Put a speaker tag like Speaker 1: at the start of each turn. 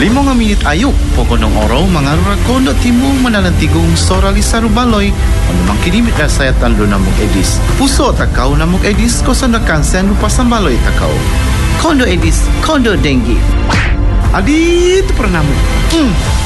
Speaker 1: 5 minit ayuk, pokonong oro mangarura kondo timu manalantigong sora lisaru baloy, manumang kinimit na sayatan do namog edis. Puso takaw namog edis, kosan na kansen lupa sambaloy takaw. Kondo edis, kondo dengue. Adit pernah